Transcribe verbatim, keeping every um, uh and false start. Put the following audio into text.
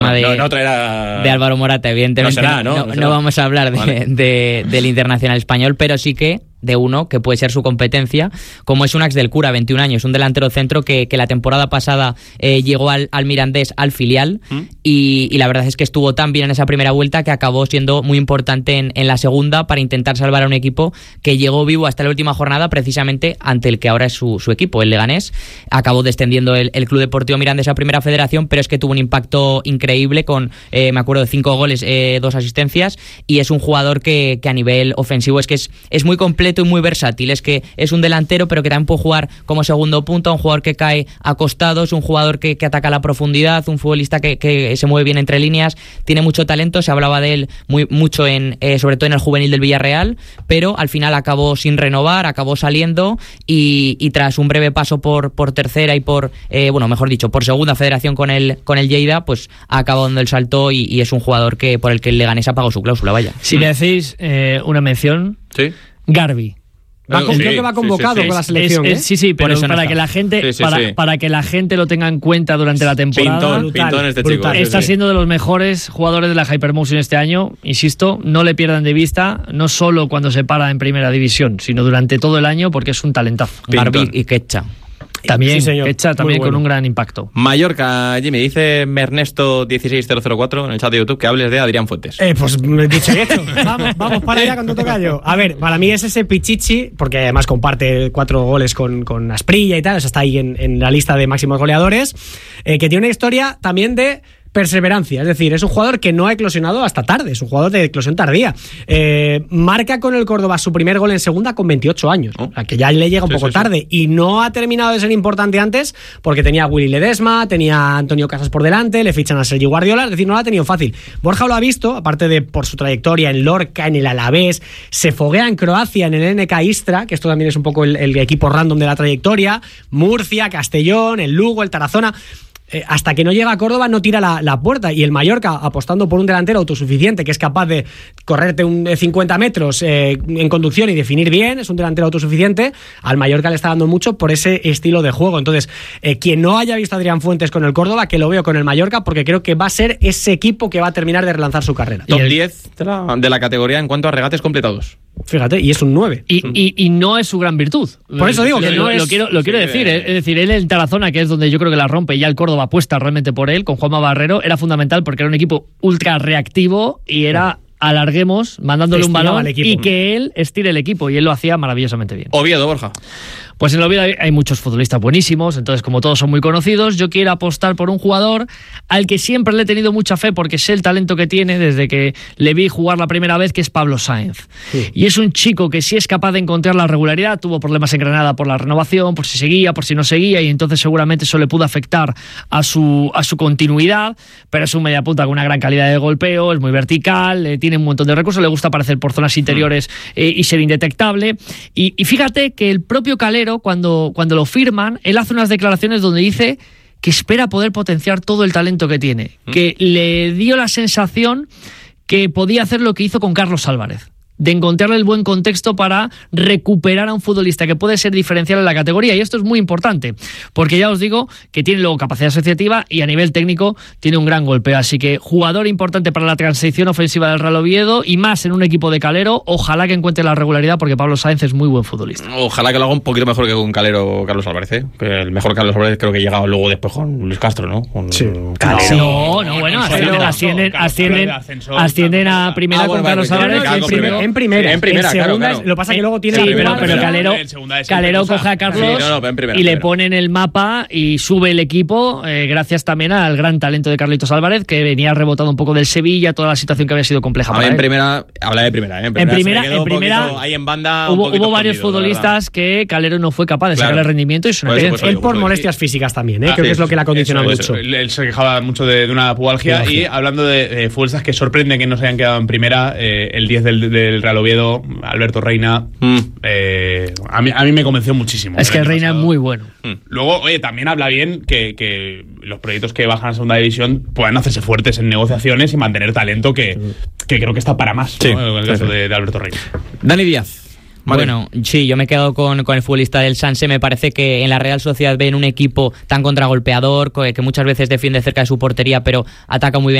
De, no, no traerá... de Álvaro Morata, evidentemente. No será, ¿no? No, No, no vamos a hablar de, vale. de, del internacional español, pero sí que de uno que puede ser su competencia, como es Unax del Cura, veintiún años, un delantero centro que, que la temporada pasada eh, llegó al, al Mirandés, al filial, ¿Mm? y, y la verdad es que estuvo tan bien en esa primera vuelta que acabó siendo muy importante en, en la segunda para intentar salvar a un equipo que llegó vivo hasta la última jornada, precisamente ante el que ahora es su, su equipo, el Leganés. Acabó descendiendo el, el Club Deportivo Mirandés a Primera Federación, pero es que tuvo un impacto increíble con, eh, me acuerdo, de cinco goles, eh, dos asistencias, y es un jugador que, que a nivel ofensivo es que es, es muy completo y muy versátil. Es que es un delantero, pero que también puede jugar como segundo punta, un jugador que cae a costados, un jugador que, que ataca a la profundidad, un futbolista que, que se mueve bien entre líneas, tiene mucho talento. Se hablaba de él muy, mucho en eh, sobre todo en el juvenil del Villarreal, pero al final acabó sin renovar, acabó saliendo y, y tras un breve paso por, por tercera y por, eh, bueno, mejor dicho, por segunda federación con el, con el Lleida, pues ha acabado dando el salto y, y es un jugador que por el que el Leganés ha pagado su cláusula, vaya. Si me decís eh, una mención, ¿Sí? Garbi. Va con, sí, creo que va convocado sí, sí, sí. con la selección. Es, es, ¿eh? sí, sí, pero no para está. que la gente Sí, sí, para, sí. para que la gente lo tenga en cuenta durante la temporada. Pintón, pintón este chico. brutal. Sí, Está sí. siendo de los mejores jugadores de la Hypermotion este año, insisto, no le pierdan de vista, no solo cuando se para en primera división, sino durante todo el año, porque es un talentazo. Garbi y Quecha. También, Sí, señor. hecha también Muy bueno. con un gran impacto. Mallorca, Jimmy, dice Ernesto dieciséis mil cuatro en el chat de YouTube que hables de Adrián Fuentes. Eh, pues dicho y hecho. Vamos, vamos para allá con tu tocayo. A ver, para mí es ese Pichichi, porque además comparte cuatro goles con, con Asprilla y tal, o sea, está ahí en, en la lista de máximos goleadores, eh, que tiene una historia también de perseverancia, es decir, es un jugador que no ha eclosionado hasta tarde, es un jugador de eclosión tardía. Eh, marca con el Córdoba su primer gol en segunda con veintiocho años, Oh. o sea, que ya le llega un Sí, poco sí, sí. tarde, y no ha terminado de ser importante antes porque tenía a Willy Ledesma, tenía a Antonio Casas por delante, le fichan a Sergi Guardiola, es decir, no lo ha tenido fácil. Borja lo ha visto, aparte de por su trayectoria en Lorca, en el Alavés, se foguea en Croacia, en el N K Istra, que esto también es un poco el, el equipo random de la trayectoria, Murcia, Castellón, el Lugo, el Tarazona. Eh, hasta que no llega a Córdoba no tira la, la puerta, y el Mallorca, apostando por un delantero autosuficiente que es capaz de correrte un eh, cincuenta metros eh, en conducción y definir bien, es un delantero autosuficiente, al Mallorca le está dando mucho por ese estilo de juego. Entonces, eh, quien no haya visto a Adrián Fuentes con el Córdoba, que lo veo con el Mallorca, porque creo que va a ser ese equipo que va a terminar de relanzar su carrera. Top el- diez de la, de la categoría en cuanto a regates completados. Fíjate, y es un nueve. Y, y, y no es su gran virtud. Por eso digo que lo, no es- lo quiero, lo quiero sí, decir. eh. Es decir, él en Tarazona, que es donde yo creo que la rompe, y ya el Córdoba apuesta realmente por él, con Juanma Barrero, era fundamental porque era un equipo ultra reactivo y era alarguemos, mandándole un Estiraba balón el equipo. y que él estire el equipo, y él lo hacía maravillosamente bien. Oviedo, Borja. Pues en el Oviedo hay, hay muchos futbolistas buenísimos, entonces como todos son muy conocidos, yo quiero apostar por un jugador al que siempre le he tenido mucha fe porque sé el talento que tiene desde que le vi jugar la primera vez, que es Pablo Sáenz. Sí. Y es un chico que sí es capaz de encontrar la regularidad, tuvo problemas en Granada por la renovación, por si seguía, por si no seguía, y entonces seguramente eso le pudo afectar a su, a su continuidad, pero es un mediapunta con una gran calidad de golpeo, es muy vertical, eh, tiene un montón de recursos, le gusta aparecer por zonas interiores eh, y ser indetectable. Y, y fíjate que el propio Calero, Cuando, cuando lo firman, él hace unas declaraciones donde dice que espera poder potenciar todo el talento que tiene, que le dio la sensación que podía hacer lo que hizo con Carlos Álvarez, de encontrarle el buen contexto para recuperar a un futbolista que puede ser diferencial en la categoría. Y esto es muy importante, porque ya os digo que tiene luego capacidad asociativa y a nivel técnico tiene un gran golpeo. Así que jugador importante para la transición ofensiva del Real Oviedo, y más en un equipo de Calero. Ojalá que encuentre la regularidad, porque Pablo Sáenz es muy buen futbolista. Ojalá que lo haga un poquito mejor que con Calero Carlos Álvarez, ¿eh? Que el mejor Carlos Álvarez creo que llegaba luego después con Luis Castro, ¿no? Con Sí. Calero. No, no, bueno, ascienden, ascienden, ascienden, ascienden a primera Ah, bueno, con Carlos vale, Álvarez. claro, en, con primer- primero. en primera, Sí, en primera, en segunda, claro, claro. lo que pasa es que luego tiene Sí, la pero, igual, pero ¿no? Calero, El segunda de Calero siempre, coge a Carlos Sí, no, no, pero en primera, y le primera. pone en el mapa y sube el equipo, eh, gracias también al gran talento de Carlitos Álvarez, que venía rebotado un poco del Sevilla, toda la situación que había sido compleja A para mí en él. primera, habla de primera, ¿eh? En primera, se quedó en un primera poquito ahí en banda, un hubo, poquito hubo varios escondido, la futbolistas que Calero no fue capaz de Claro. sacar el rendimiento, y es una Por eso, evidencia. por Él eso, por digo, molestias físicas también, ¿eh? Ah, creo sí, que es lo que le ha condicionado eso, eso. mucho. Él, él se quejaba mucho de, de una pubalgia. Y hablando de, de futbolistas que sorprende que no se hayan quedado en primera, eh, el diez del, del Real Oviedo, Alberto Reina, Mm. eh, a, mí, a mí me convenció muchísimo. Es el que año Reina es pasado. muy bueno. Luego, oye, también habla bien que, que los proyectos que bajan a segunda división puedan hacerse fuertes en negociaciones y mantener talento que, que creo que está para más, Sí, ¿no? En el sí, caso sí. de, de Alberto Reina. Dani Díaz. Vale. Bueno, sí, yo me he quedado con, con el futbolista del Sanse. Me parece que en la Real Sociedad ven un equipo tan contragolpeador, que muchas veces defiende cerca de su portería, pero ataca muy bien